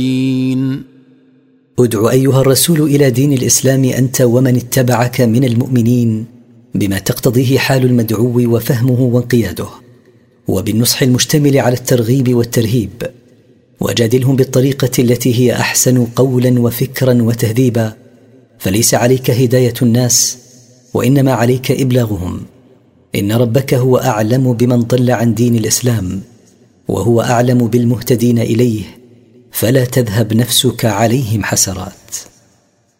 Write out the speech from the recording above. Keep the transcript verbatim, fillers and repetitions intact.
ادع أيها الرسول إلى دين الإسلام أنت ومن اتبعك من المؤمنين بما تقتضيه حال المدعو وفهمه وانقياده، وبالنصح المشتمل على الترغيب والترهيب، وجادلهم بالطريقة التي هي أحسن قولا وفكرا وتهذيبا، فليس عليك هداية الناس وإنما عليك إبلاغهم. إن ربك هو أعلم بمن ضل عن دين الإسلام، وهو أعلم بالمهتدين إليه، فلا تذهب نفسك عليهم حسرات.